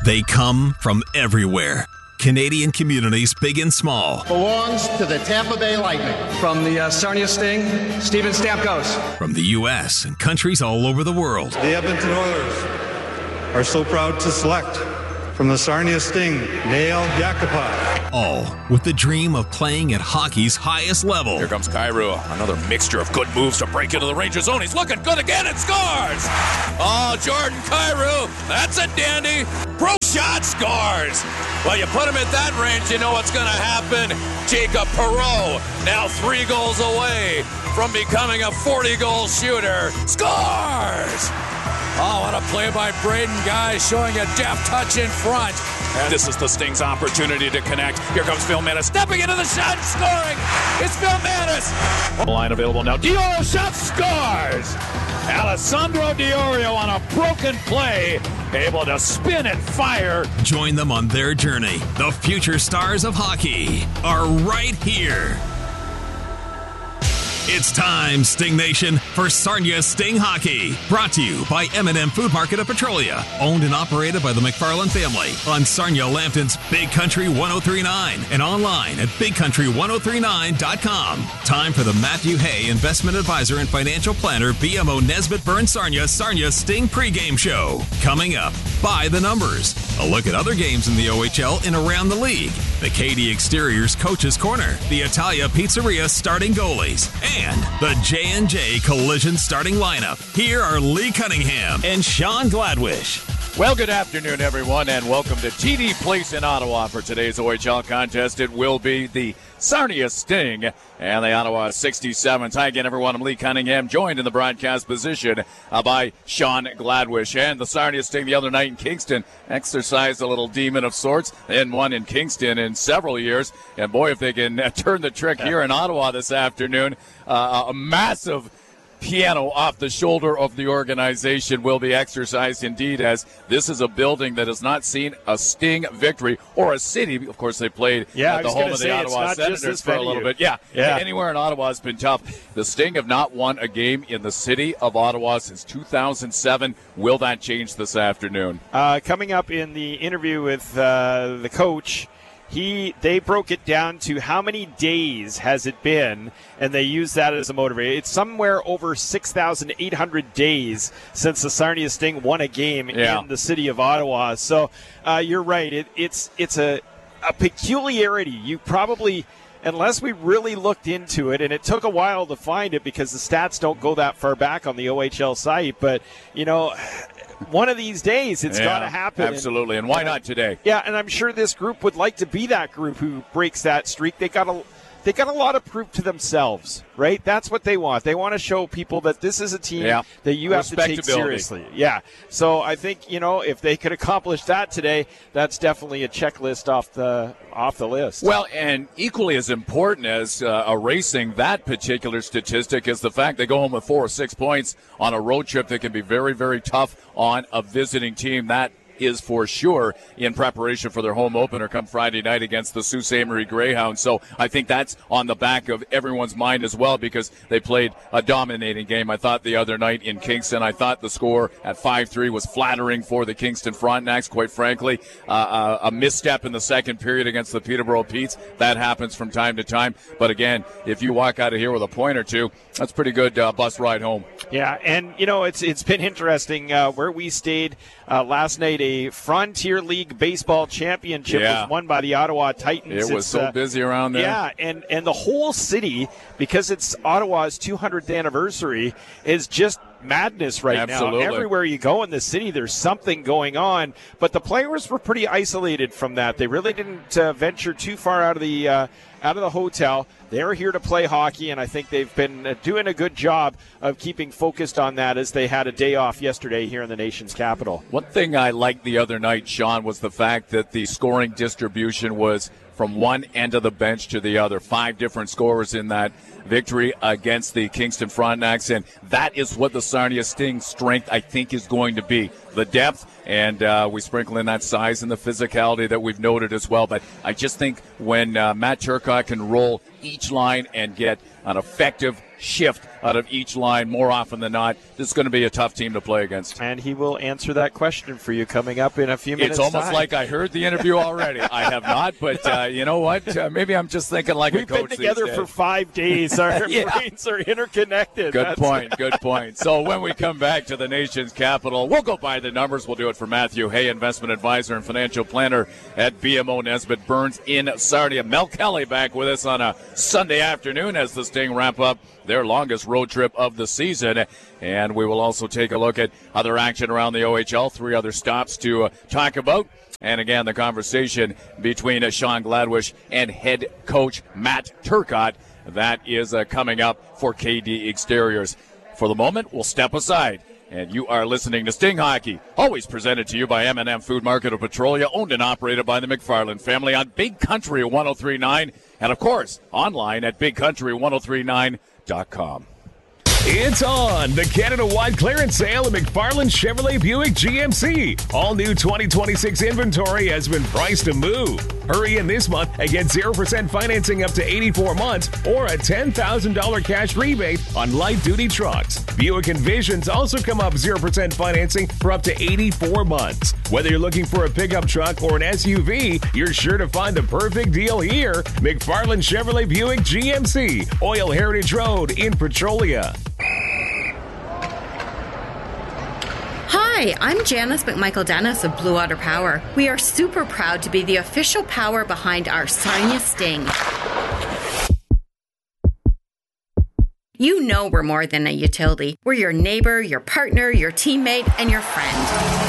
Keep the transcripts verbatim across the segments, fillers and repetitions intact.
They come from everywhere. Canadian communities big and small. Belongs to the Tampa Bay Lightning. From the uh, Sarnia Sting, Steven Stamkos. From the U S and countries all over the world. The Edmonton Oilers are so proud to select from the Sarnia Sting, Nail Yakupov. All with the dream of playing at hockey's highest level. Here comes Kyrou. Another mixture of good moves to break into the Rangers zone. He's looking good again and scores! Oh, Jordan Kyrou, that's a dandy. Pro shot scores. Well, you put him at that range, you know what's going to happen. Jacob Perreault, now three goals away from becoming a forty-goal shooter. Scores! Oh, what a play by Braden Guy, showing a deft touch in front. And this is the Sting's opportunity to connect. Here comes Phil Manis, stepping into the shot and scoring. It's Phil Manis. Line available now. Diorio shot scores. Alessandro Diorio on a broken play, able to spin and fire. Join them on their journey. The future stars of hockey are right here. It's time, Sting Nation, for Sarnia Sting Hockey. Brought to you by M and M Food Market of Petrolia. Owned and operated by the McFarland family. On Sarnia Lambton's Big Country ten thirty-nine. And online at big country ten thirty-nine dot com. Time for the Matthew Hay Investment Advisor and Financial Planner B M O Nesbitt Burns Sarnia Sarnia Sting pregame show. Coming up, by the numbers. A look at other games in the O H L and around the league. The K D Exteriors Coach's Corner. The Italia Pizzeria starting goalies. And the J and J Collision starting lineup. Here are Lee Cunningham and Sean Gladwish. Well, good afternoon, everyone, and welcome to T D Place in Ottawa for today's O H L contest. It will be the Sarnia Sting and the Ottawa sixty-sevens. Hi again, everyone. I'm Lee Cunningham, joined in the broadcast position uh, by Sean Gladwish. And the Sarnia Sting the other night in Kingston exercised a little demon of sorts. They hadn't won in Kingston in several years. And boy, if they can uh, turn the trick here in Ottawa this afternoon, uh, a massive piano off the shoulder of the organization will be exercised indeed, as this is a building that has not seen a Sting victory, or a city. Of course, they played yeah, at the home of the Ottawa Senators for a little bit. Yeah, yeah, anywhere in Ottawa has been tough. The Sting have not won a game in the city of Ottawa since two thousand seven. Will that change this afternoon? Uh, coming up in the interview with uh, the coach, He they broke it down to how many days has it been, and they used that as a motivator. It's somewhere over six thousand eight hundred days since the Sarnia Sting won a game yeah. in the city of Ottawa. So uh, you're right. It, it's it's a, a peculiarity. You probably, unless we really looked into it, and it took a while to find it because the stats don't go that far back on the O H L site, but, you know, one of these days, it's yeah, got to happen. Absolutely, and why not today? Yeah, and I'm sure this group would like to be that group who breaks that streak. They got a, they got a lot of proof to themselves, right? That's what they want. They want to show people that this is a team yeah. that you have to take seriously. Yeah. So I think, you know, if they could accomplish that today, that's definitely a checklist off the off the list. Well, and equally as important as uh, erasing that particular statistic is the fact they go home with four or six points on a road trip that can be very, very tough on a visiting team. That is for sure in preparation for their home opener come Friday night against the Sault Ste. Marie Greyhounds. So I think that's on the back of everyone's mind as well, because they played a dominating game. I thought the other night in Kingston, I thought the score at five three was flattering for the Kingston Frontenacs, quite frankly. Uh, a misstep in the second period against the Peterborough Petes, that happens from time to time. But again, if you walk out of here with a point or two, that's pretty good uh, bus ride home. Yeah, and, you know, it's it's been interesting uh, where we stayed uh, last night. A Frontier League Baseball Championship yeah. was won by the Ottawa Titans. It was it's, so uh, busy around there. Yeah, and, and the whole city, because it's Ottawa's two hundredth anniversary, is just madness right Absolutely. now. Everywhere you go in the city, there's something going on. But the players were pretty isolated from that. They really didn't uh, venture too far out of the uh, out of the hotel. They're here to play hockey, and I think they've been uh, doing a good job of keeping focused on that, as they had a day off yesterday here in the nation's capital. One thing I liked the other night, Sean, was the fact that the scoring distribution was from one end of the bench to the other. Five different scorers in that victory against the Kingston Frontenacs, and that is what the Sarnia Sting strength, I think, is going to be. The depth, and uh, we sprinkle in that size and the physicality that we've noted as well. But I just think when uh, Matt Turcotte can roll each line and get an effective shift out of each line more often than not. This is going to be a tough team to play against. And he will answer that question for you coming up in a few minutes. It's almost time. like I heard the interview already. I have not, but uh, you know what? Uh, maybe I'm just thinking like We've a coach. We've been together for five days. Our yeah. brains are interconnected. Good That's point, good point. So when we come back to the nation's capital, we'll go by the numbers. We'll do it for Matthew Hay, investment advisor and financial planner at B M O Nesbitt Burns in Sarnia. Mel Kelly back with us on a Sunday afternoon as the Sting wrap up their longest road trip of the season. And we will also take a look at other action around the O H L, three other stops to uh, talk about. And again, the conversation between uh, Sean Gladwish and head coach Matt Turcotte. That is uh, coming up for K D Exteriors. For the moment, we'll step aside. And you are listening to Sting Hockey, always presented to you by M and M Food Market of Petrolia, owned and operated by the McFarland family on Big Country one oh three point nine, and of course, online at big country ten thirty-nine dot com. It's on! The Canada-wide clearance sale at McFarland Chevrolet Buick G M C. All new twenty twenty-six inventory has been priced to move. Hurry in this month and get zero percent financing up to eighty-four months or a ten thousand dollars cash rebate on light-duty trucks. Buick Envisions also come up zero percent financing for up to eighty-four months. Whether you're looking for a pickup truck or an S U V, you're sure to find the perfect deal here. McFarland Chevrolet Buick G M C, Oil Heritage Road in Petrolia. Hi, I'm Janice McMichael Dennis of Blue Water Power. We are super proud to be the official power behind our Sarnia Sting. You know we're more than a utility. We're your neighbor, your partner, your teammate, and your friend.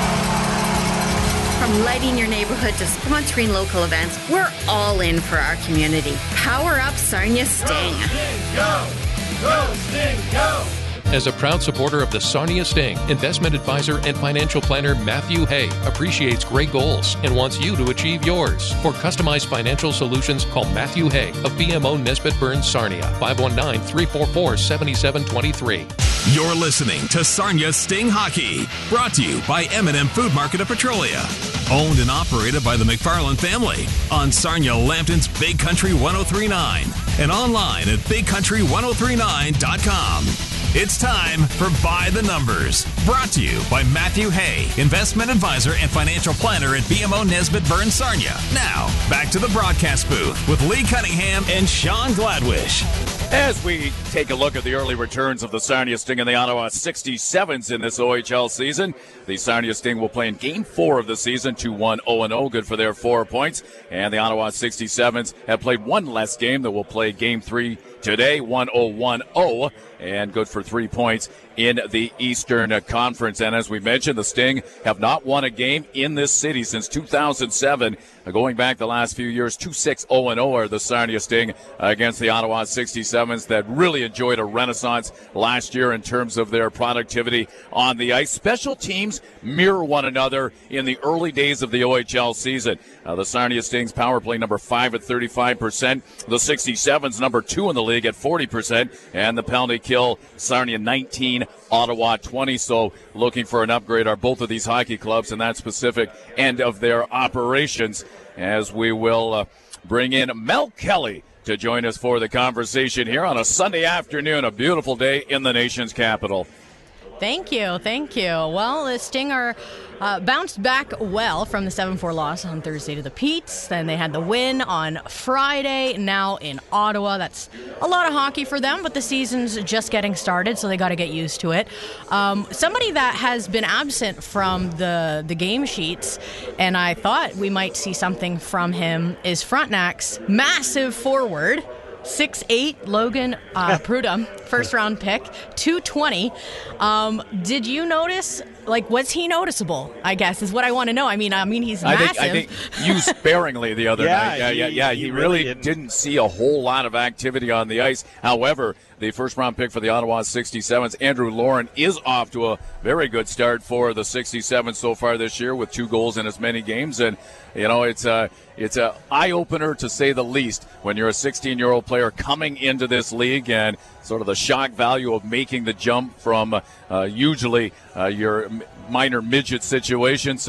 From lighting your neighborhood to sponsoring local events, we're all in for our community. Power up Sarnia Sting. Go Sting, go! Go Sting, go! As a proud supporter of the Sarnia Sting, investment advisor and financial planner Matthew Hay appreciates great goals and wants you to achieve yours. For customized financial solutions, call Matthew Hay of B M O Nesbitt Burns Sarnia, five one nine, three four four, seven seven two three. You're listening to Sarnia Sting Hockey, brought to you by M and M Food Market of Petrolia. Owned and operated by the McFarland family on Sarnia Lambton's Big Country ten thirty-nine and online at big country ten thirty-nine dot com. It's time for By the Numbers, brought to you by Matthew Hay, investment advisor and financial planner at B M O Nesbitt Burns Sarnia. Now, back to the broadcast booth with Lee Cunningham and Sean Gladwish. As we take a look at the early returns of the Sarnia Sting and the Ottawa sixty-sevens in this O H L season, the Sarnia Sting will play in Game four of the season, two one oh and oh, good for their four points. And the Ottawa sixty-sevens have played one less game that will play Game three today, one oh one oh, and good for three points in the Eastern Conference. And as we mentioned, the Sting have not won a game in this city since two thousand seven. Going back the last few years, two six oh and oh are the Sarnia Sting against the Ottawa sixty-sevens that really enjoyed a renaissance last year in terms of their productivity on the ice. Special teams mirror one another in the early days of the O H L season. Uh, the Sarnia Sting's power play number five at thirty-five percent. The sixty-sevens number two in the league at forty percent. And the penalty kill, Sarnia nineteen, Ottawa twenty. So looking for an upgrade are both of these hockey clubs in that specific end of their operations, as we will uh, bring in Mel Kelly to join us for the conversation here on a Sunday afternoon, a beautiful day in the nation's capital. Thank you, thank you. Well, the Sting are uh, bounced back well from the seven four loss on Thursday to the Petes. Then they had the win on Friday, now in Ottawa. That's a lot of hockey for them, but the season's just getting started, so they got to get used to it. Um, somebody that has been absent from the, the game sheets, and I thought we might see something from him, is Frontenac's massive forward, six eight Logan uh, Prudhomme, first round pick, two twenty. Um, did you notice, like, was he noticeable, I guess, is what I want to know. I mean, I mean, he's I massive. Think, I think used sparingly the other yeah, night. Yeah, he, yeah, yeah. He, he really, really didn't. didn't see a whole lot of activity on the ice. However, the first round pick for the Ottawa sixty-sevens, Andrew Lauren, is off to a very good start for the sixty-sevens so far this year with two goals in as many games. And, you know, it's a, it's a eye-opener to say the least when you're a sixteen-year-old player coming into this league and sort of the shock value of making the jump from uh, usually uh, your minor midget situation. So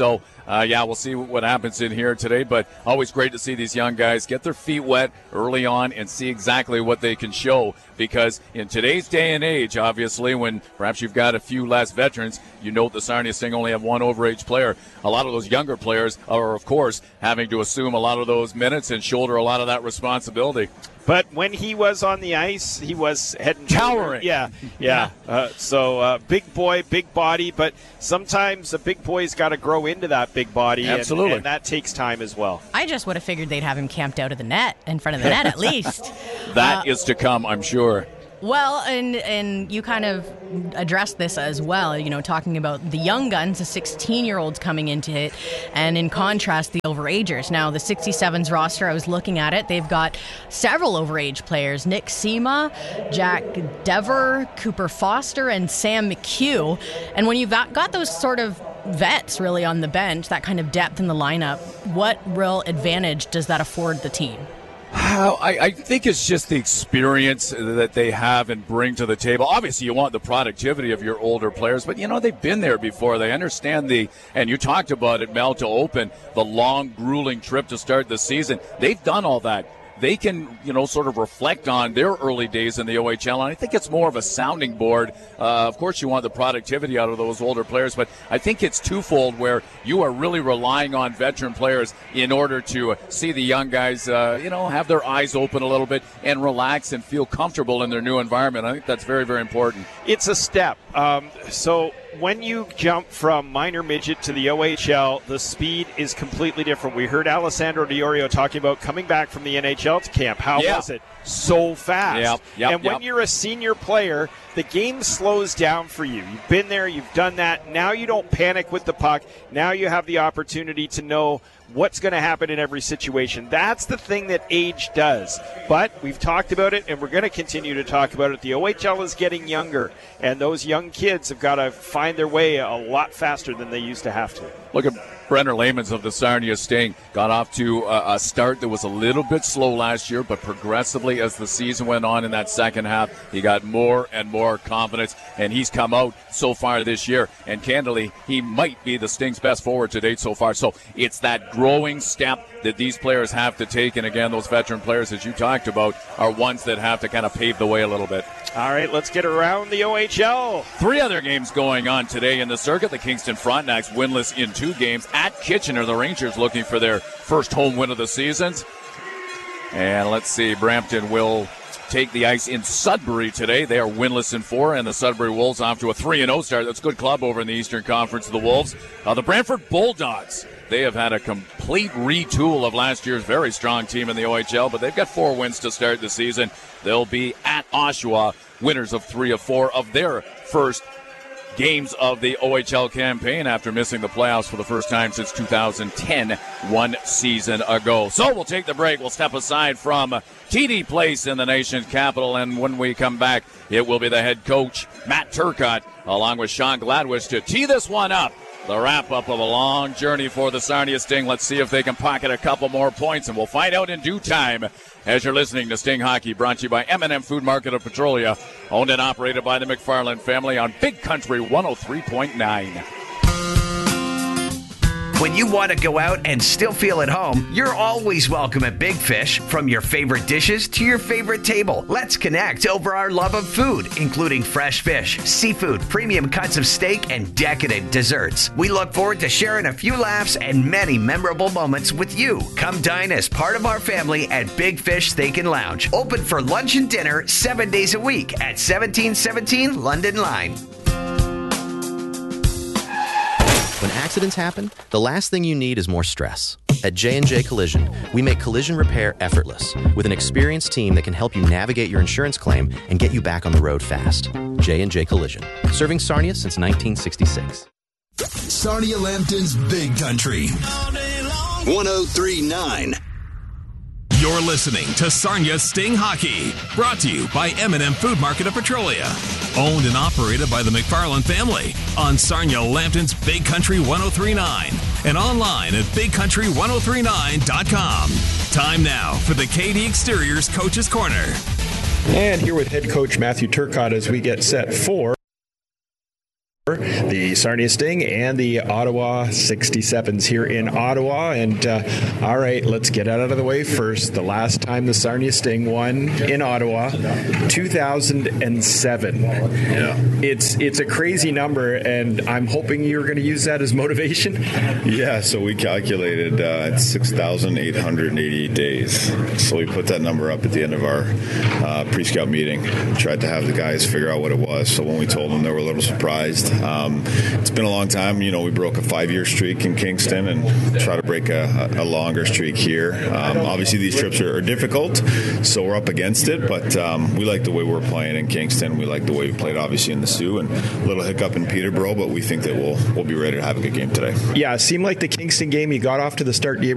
uh, yeah, we'll see what happens in here today. But always great to see these young guys get their feet wet early on and see exactly what they can show. Because in today's day and age, obviously, when perhaps you've got a few less veterans, you note the Sarnia Sting only have one overage player. A lot of those younger players are, of course, having to assume a lot of those minutes and shoulder a lot of that responsibility. But when he was on the ice, he was head and towering. Yeah, yeah. Uh, so uh, big boy, big body, but sometimes a big boy's got to grow into that big body. Absolutely. And, and that takes time as well. I just would have figured they'd have him camped out of the net, in front of the net at least. That uh, is to come, I'm sure. Well, and and you kind of addressed this as well, you know, talking about the young guns, the sixteen-year-olds coming into it, and in contrast, the overagers. Now, the sixty-sevens roster, I was looking at it, they've got several overage players, Nick Sema, Jack Dever, Cooper Foster, and Sam McHugh. And when you've got those sort of vets really on the bench, that kind of depth in the lineup, what real advantage does that afford the team? I, I think it's just the experience that they have and bring to the table. Obviously, you want the productivity of your older players, but, you know, they've been there before. They understand the, and you talked about it, Mel, to open the long, grueling trip to start the season. They've done all that. They can, you know, sort of reflect on their early days in the O H L, and I think it's more of a sounding board. Uh, of course, you want the productivity out of those older players, but I think it's twofold where you are really relying on veteran players in order to see the young guys, uh, you know, have their eyes open a little bit and relax and feel comfortable in their new environment. I think that's very, very important. It's a step. Um, so when you jump from minor midget to the O H L, the speed is completely different. We heard Alessandro Diorio talking about coming back from the N H L camp. How yeah. was it? So fast. Yep, yep, and when yep. you're a senior player, the game slows down for you. You've been there, you've done that. Now you don't panic with the puck. Now you have the opportunity to know what's going to happen in every situation. That's the thing that age does. But we've talked about it, and we're going to continue to talk about it. The O H L is getting younger, and those young kids have got to find their way a lot faster than they used to have to. Look at Brenner Lamans of the Sarnia Sting. Got off to a, a start that was a little bit slow last year, but progressively as the season went on in that second half, he got more and more confidence, and he's come out so far this year. And candidly, he might be the Sting's best forward to date so far. So it's that growing step that these players have to take. And again, those veteran players, as you talked about, are ones that have to kind of pave the way a little bit. All right, let's get around the O H L. Three other games going on today in the circuit. The Kingston Frontenacs winless in two games at Kitchener. The Rangers looking for their first home win of the season. And let's see, Brampton will take the ice in Sudbury today. They are winless in four, and the Sudbury Wolves off to a three and oh start. That's a good club over in the Eastern Conference of the Wolves. Uh, the Brantford Bulldogs, they have had a complete retool of last year's very strong team in the O H L, but they've got four wins to start the season. They'll be at Oshawa, winners of three of four of their first games of the O H L campaign after missing the playoffs for the first time since two thousand ten, one season ago. So we'll take the break. We'll step aside from T D Place in the nation's capital, and when we come back, it will be the head coach, Matt Turcotte, along with Sean Gladwich, to tee this one up. The wrap-up of a long journey for the Sarnia Sting. Let's see if they can pocket a couple more points, and we'll find out in due time as you're listening to Sting Hockey, brought to you by M and M Food Market of Petrolia, owned and operated by the McFarland family on Big Country one oh three point nine. When you want to go out and still feel at home, you're always welcome at Big Fish. From your favorite dishes to your favorite table, let's connect over our love of food, including fresh fish, seafood, premium cuts of steak, and decadent desserts. We look forward to sharing a few laughs and many memorable moments with you. Come dine as part of our family at Big Fish Steak and Lounge. Open for lunch and dinner seven days a week at seventeen seventeen London Line. When accidents happen, the last thing you need is more stress. At J and J Collision, we make collision repair effortless with an experienced team that can help you navigate your insurance claim and get you back on the road fast. J and J Collision, serving Sarnia since nineteen sixty-six. Sarnia Lambton's Big Country. one oh three point nine. You're listening to Sarnia Sting Hockey, brought to you by M and M Food Market of Petrolia, owned and operated by the McFarland family on Sarnia Lambton's Big Country one oh three point nine and online at big country ten thirty-nine dot com. Time now for the K D Exteriors Coach's Corner. And here with head coach Matthew Turcotte as we get set for the Sarnia Sting and the Ottawa sixty-sevens here in Ottawa. And uh, all right, let's get out of the way first. The last time the Sarnia Sting won in Ottawa, two thousand seven. Yeah. It's it's a crazy number, and I'm hoping you're going to use that as motivation. Yeah, so we calculated uh, it's six thousand eight hundred eighty-eight days. So we put that number up at the end of our uh, pre-scout meeting. We tried to have the guys figure out what it was. So when we told them, they were a little surprised. Um, it's been a long time. You know, we broke a five-year streak in Kingston and try to break a, a longer streak here. Um, obviously, these trips are, are difficult, so we're up against it. But um, we like the way we're playing in Kingston. We like the way we played, obviously, in the Sioux, and a little hiccup in Peterborough. But we think that we'll we'll be ready to have a good game today. Yeah, it seemed like the Kingston game, you got off to the start you